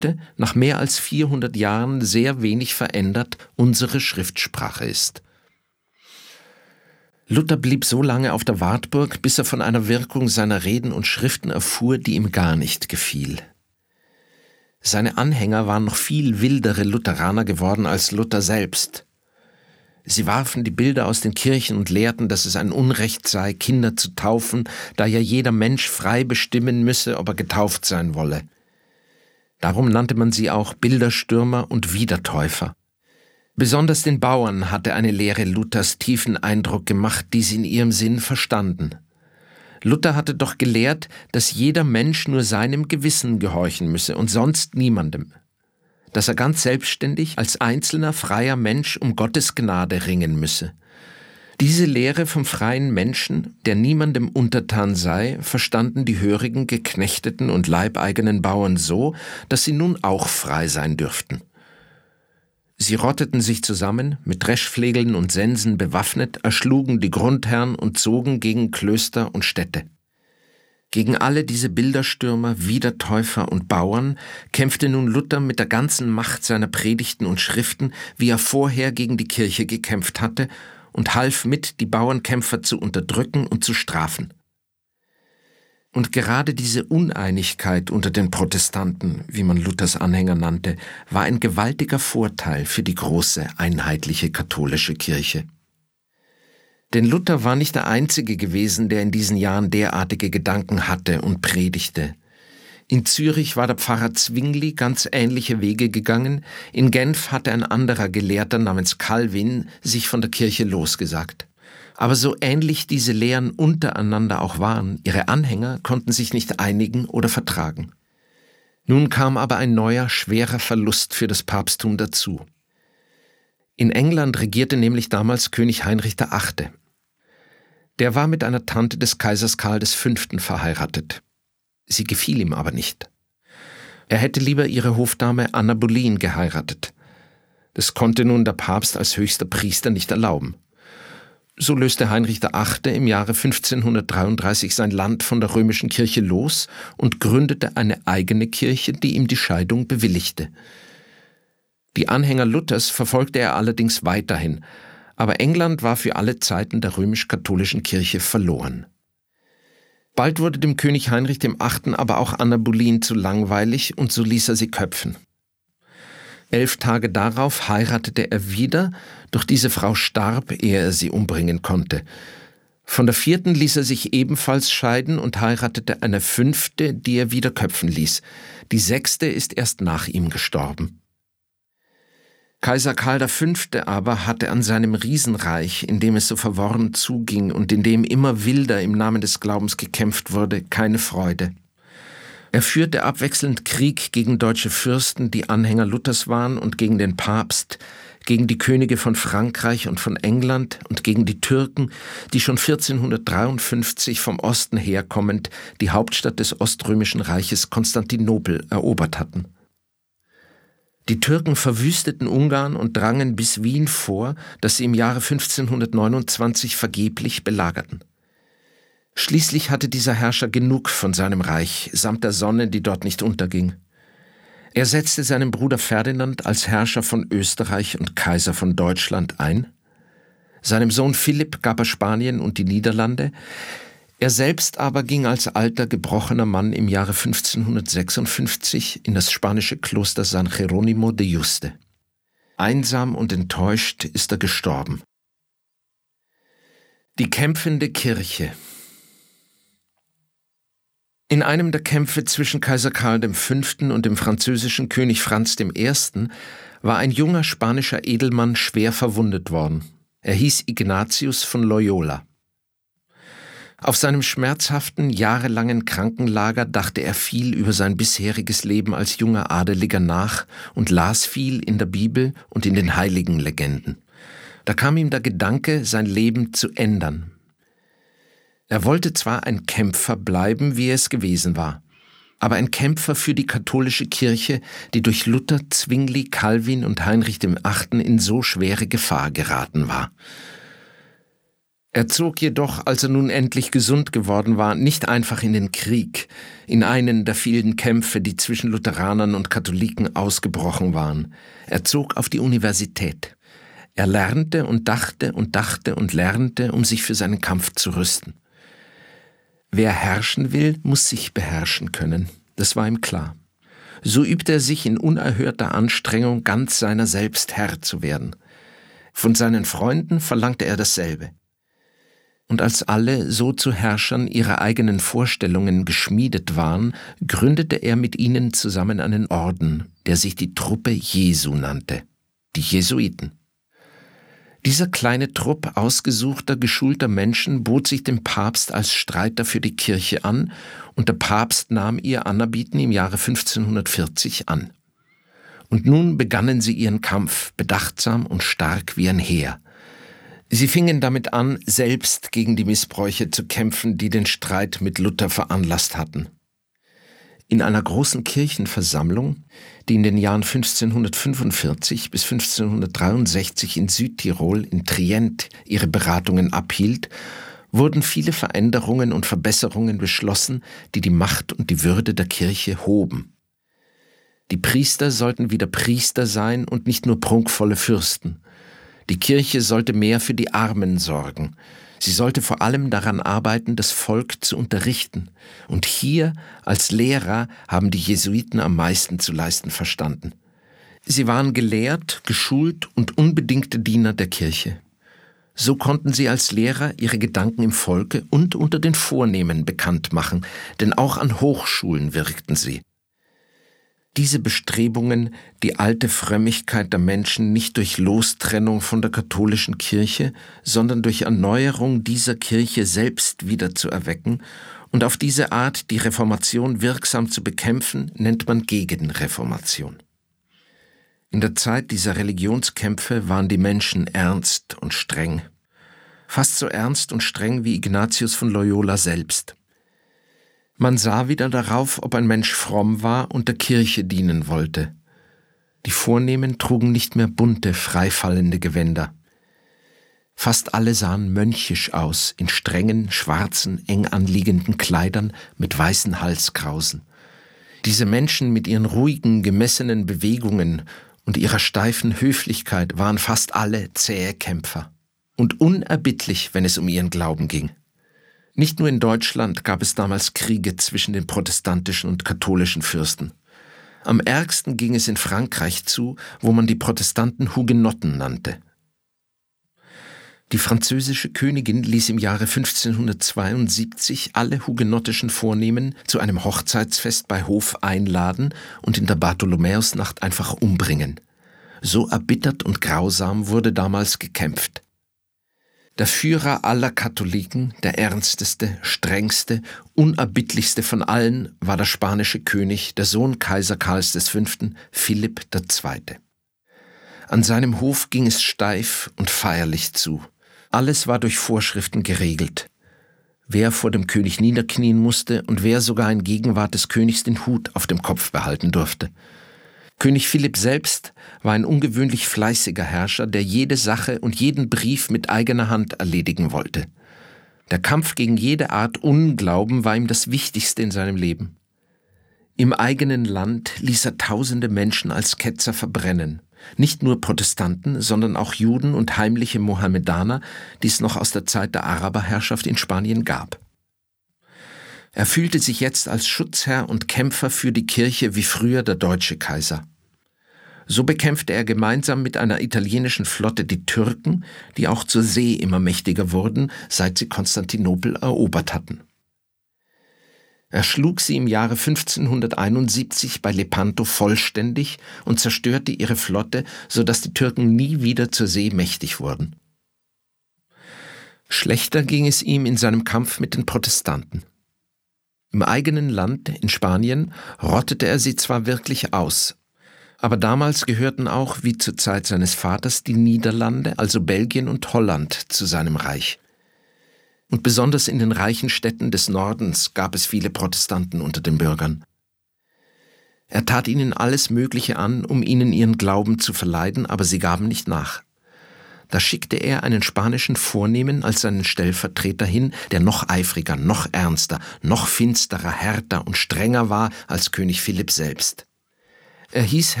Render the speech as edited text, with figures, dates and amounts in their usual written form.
nach mehr als 400 Jahren sehr wenig verändert, unsere Schriftsprache ist. Luther blieb so lange auf der Wartburg, bis er von einer Wirkung seiner Reden und Schriften erfuhr, die ihm gar nicht gefiel. Seine Anhänger waren noch viel wildere Lutheraner geworden als Luther selbst. Sie warfen die Bilder aus den Kirchen und lehrten, dass es ein Unrecht sei, Kinder zu taufen, da ja jeder Mensch frei bestimmen müsse, ob er getauft sein wolle. Darum nannte man sie auch Bilderstürmer und Wiedertäufer. Besonders den Bauern hatte eine Lehre Luthers tiefen Eindruck gemacht, die sie in ihrem Sinn verstanden. Luther hatte doch gelehrt, dass jeder Mensch nur seinem Gewissen gehorchen müsse und sonst niemandem. Dass er ganz selbstständig als einzelner freier Mensch um Gottes Gnade ringen müsse. Diese Lehre vom freien Menschen, der niemandem untertan sei, verstanden die hörigen, geknechteten und leibeigenen Bauern so, dass sie nun auch frei sein dürften. Sie rotteten sich zusammen, mit Dreschflegeln und Sensen bewaffnet, erschlugen die Grundherren und zogen gegen Klöster und Städte. Gegen alle diese Bilderstürmer, Wiedertäufer und Bauern kämpfte nun Luther mit der ganzen Macht seiner Predigten und Schriften, wie er vorher gegen die Kirche gekämpft hatte, und half mit, die Bauernkämpfer zu unterdrücken und zu strafen. Und gerade diese Uneinigkeit unter den Protestanten, wie man Luthers Anhänger nannte, war ein gewaltiger Vorteil für die große, einheitliche katholische Kirche. Denn Luther war nicht der Einzige gewesen, der in diesen Jahren derartige Gedanken hatte und predigte. In Zürich war der Pfarrer Zwingli ganz ähnliche Wege gegangen, in Genf hatte ein anderer Gelehrter namens Calvin sich von der Kirche losgesagt. Aber so ähnlich diese Lehren untereinander auch waren, ihre Anhänger konnten sich nicht einigen oder vertragen. Nun kam aber ein neuer, schwerer Verlust für das Papsttum dazu. In England regierte nämlich damals König Heinrich VIII. Der war mit einer Tante des Kaisers Karl V. verheiratet. Sie gefiel ihm aber nicht. Er hätte lieber ihre Hofdame Anna Boleyn geheiratet. Das konnte nun der Papst als höchster Priester nicht erlauben. So löste Heinrich VIII. Im Jahre 1533 sein Land von der römischen Kirche los und gründete eine eigene Kirche, die ihm die Scheidung bewilligte. Die Anhänger Luthers verfolgte er allerdings weiterhin, aber England war für alle Zeiten der römisch-katholischen Kirche verloren. Bald wurde dem König Heinrich VIII. Aber auch Anna Boleyn zu langweilig und so ließ er sie köpfen. 11 Tage darauf heiratete er wieder, doch diese Frau starb, ehe er sie umbringen konnte. Von der 4. ließ er sich ebenfalls scheiden und heiratete eine 5., die er wieder köpfen ließ. Die 6. ist erst nach ihm gestorben. Kaiser Karl V. aber hatte an seinem Riesenreich, in dem es so verworren zuging und in dem immer wilder im Namen des Glaubens gekämpft wurde, keine Freude. Er führte abwechselnd Krieg gegen deutsche Fürsten, die Anhänger Luthers waren, und gegen den Papst, gegen die Könige von Frankreich und von England und gegen die Türken, die schon 1453 vom Osten herkommend die Hauptstadt des Oströmischen Reiches Konstantinopel erobert hatten. Die Türken verwüsteten Ungarn und drangen bis Wien vor, das sie im Jahre 1529 vergeblich belagerten. Schließlich hatte dieser Herrscher genug von seinem Reich, samt der Sonne, die dort nicht unterging. Er setzte seinen Bruder Ferdinand als Herrscher von Österreich und Kaiser von Deutschland ein. Seinem Sohn Philipp gab er Spanien und die Niederlande. Er selbst aber ging als alter, gebrochener Mann im Jahre 1556 in das spanische Kloster San Jerónimo de Yuste. Einsam und enttäuscht ist er gestorben. Die kämpfende Kirche. In einem der Kämpfe zwischen Kaiser Karl V. und dem französischen König Franz I. war ein junger spanischer Edelmann schwer verwundet worden. Er hieß Ignatius von Loyola. Auf seinem schmerzhaften, jahrelangen Krankenlager dachte er viel über sein bisheriges Leben als junger Adeliger nach und las viel in der Bibel und in den heiligen Legenden. Da kam ihm der Gedanke, sein Leben zu ändern. Er wollte zwar ein Kämpfer bleiben, wie er es gewesen war, aber ein Kämpfer für die katholische Kirche, die durch Luther, Zwingli, Calvin und Heinrich VIII. In so schwere Gefahr geraten war. Er zog jedoch, als er nun endlich gesund geworden war, nicht einfach in den Krieg, in einen der vielen Kämpfe, die zwischen Lutheranern und Katholiken ausgebrochen waren. Er zog auf die Universität. Er lernte und dachte und lernte, um sich für seinen Kampf zu rüsten. Wer herrschen will, muss sich beherrschen können. Das war ihm klar. So übte er sich in unerhörter Anstrengung, ganz seiner selbst Herr zu werden. Von seinen Freunden verlangte er dasselbe. Und als alle so zu Herrschern ihrer eigenen Vorstellungen geschmiedet waren, gründete er mit ihnen zusammen einen Orden, der sich die Truppe Jesu nannte, die Jesuiten. Dieser kleine Trupp ausgesuchter, geschulter Menschen bot sich dem Papst als Streiter für die Kirche an, und der Papst nahm ihr Anerbieten im Jahre 1540 an. Und nun begannen sie ihren Kampf, bedachtsam und stark wie ein Heer. Sie fingen damit an, selbst gegen die Missbräuche zu kämpfen, die den Streit mit Luther veranlasst hatten. In einer großen Kirchenversammlung, die in den Jahren 1545 bis 1563 in Südtirol in Trient ihre Beratungen abhielt, wurden viele Veränderungen und Verbesserungen beschlossen, die die Macht und die Würde der Kirche hoben. Die Priester sollten wieder Priester sein und nicht nur prunkvolle Fürsten. Die Kirche sollte mehr für die Armen sorgen. Sie sollte vor allem daran arbeiten, das Volk zu unterrichten. Und hier, als Lehrer, haben die Jesuiten am meisten zu leisten verstanden. Sie waren gelehrt, geschult und unbedingte Diener der Kirche. So konnten sie als Lehrer ihre Gedanken im Volke und unter den Vornehmen bekannt machen, denn auch an Hochschulen wirkten sie. Diese Bestrebungen, die alte Frömmigkeit der Menschen nicht durch Lostrennung von der katholischen Kirche, sondern durch Erneuerung dieser Kirche selbst wieder zu erwecken und auf diese Art die Reformation wirksam zu bekämpfen, nennt man Gegenreformation. In der Zeit dieser Religionskämpfe waren die Menschen ernst und streng. Fast so ernst und streng wie Ignatius von Loyola selbst. Man sah wieder darauf, ob ein Mensch fromm war und der Kirche dienen wollte. Die Vornehmen trugen nicht mehr bunte, freifallende Gewänder. Fast alle sahen mönchisch aus, in strengen, schwarzen, eng anliegenden Kleidern mit weißen Halskrausen. Diese Menschen mit ihren ruhigen, gemessenen Bewegungen und ihrer steifen Höflichkeit waren fast alle zähe Kämpfer und unerbittlich, wenn es um ihren Glauben ging. Nicht nur in Deutschland gab es damals Kriege zwischen den protestantischen und katholischen Fürsten. Am ärgsten ging es in Frankreich zu, wo man die Protestanten Hugenotten nannte. Die französische Königin ließ im Jahre 1572 alle hugenottischen Vornehmen zu einem Hochzeitsfest bei Hof einladen und in der Bartholomäusnacht einfach umbringen. So erbittert und grausam wurde damals gekämpft. Der Führer aller Katholiken, der ernsteste, strengste, unerbittlichste von allen, war der spanische König, der Sohn Kaiser Karls V., Philipp II. An seinem Hof ging es steif und feierlich zu. Alles war durch Vorschriften geregelt. Wer vor dem König niederknien musste und wer sogar in Gegenwart des Königs den Hut auf dem Kopf behalten durfte. König Philipp selbst war ein ungewöhnlich fleißiger Herrscher, der jede Sache und jeden Brief mit eigener Hand erledigen wollte. Der Kampf gegen jede Art Unglauben war ihm das Wichtigste in seinem Leben. Im eigenen Land ließ er tausende Menschen als Ketzer verbrennen. Nicht nur Protestanten, sondern auch Juden und heimliche Mohammedaner, die es noch aus der Zeit der Araberherrschaft in Spanien gab. Er fühlte sich jetzt als Schutzherr und Kämpfer für die Kirche wie früher der deutsche Kaiser. So bekämpfte er gemeinsam mit einer italienischen Flotte die Türken, die auch zur See immer mächtiger wurden, seit sie Konstantinopel erobert hatten. Er schlug sie im Jahre 1571 bei Lepanto vollständig und zerstörte ihre Flotte, sodass die Türken nie wieder zur See mächtig wurden. Schlechter ging es ihm in seinem Kampf mit den Protestanten. Im eigenen Land, in Spanien, rottete er sie zwar wirklich aus, aber damals gehörten auch, wie zur Zeit seines Vaters, die Niederlande, also Belgien und Holland, zu seinem Reich. Und besonders in den reichen Städten des Nordens gab es viele Protestanten unter den Bürgern. Er tat ihnen alles Mögliche an, um ihnen ihren Glauben zu verleiden, aber sie gaben nicht nach. Da schickte er einen spanischen Vornehmen als seinen Stellvertreter hin, der noch eifriger, noch ernster, noch finsterer, härter und strenger war als König Philipp selbst. Er hieß